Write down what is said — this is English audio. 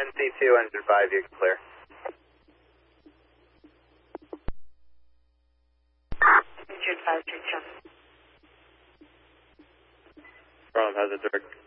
NC2, engine 5, you can clear. Engine 5, 3 Problem has a direct